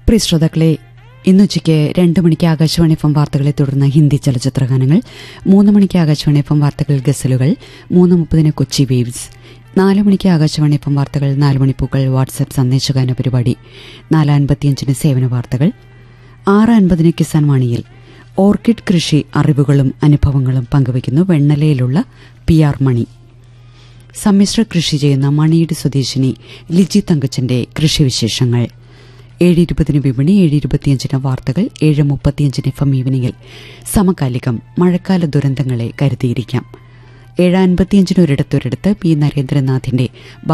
പ്രിയ ശ്രോതാക്കളെ, ഇന്നുച്ചയ്ക്ക് 2 മണിക്ക് Akashvani F M വാർത്തകളെ തുടർന്ന് ഹിന്ദി ചലച്ചിത്രഗാനങ്ങൾ, 3 മണിക്ക് ആകാശവാണി എഫ് എം വാർത്തകൾ ഗസലുകൾ, 3:30 കൊച്ചി വേവ്സ്, 4 മണിക്ക് ആകാശവാണി എഫ് എം വാർത്തകൾ, 4 മണിപ്പൂക്കൾ വാട്സ്ആപ്പ് സന്ദേശഗാന പരിപാടി, 4:55 സേവന വാർത്തകൾ, 6:50 കിസാൻ വാണിയിൽ ഓർക്കിഡ് കൃഷി അറിവുകളും അനുഭവങ്ങളും പങ്കുവയ്ക്കുന്നു വെണ്ണലയിലുള്ള PR മണി. സമ്മിശ്ര കൃഷി ചെയ്യുന്ന മണിയുടെ സ്വദേശിനി ലിജി തങ്കച്ചന്റെ കൃഷിവിശേഷങ്ങൾ. 7:20 വിപണി, 7:25 വാർത്തകൾ, 7:35 FM ഈവനിങ്ങിൽ സമകാലികം മഴക്കാല ദുരന്തങ്ങളെ കരുതിയിരിക്കാം. 7:55 ഒരിടത്തൊരിടത്ത് പി നരേന്ദ്രനാഥിന്റെ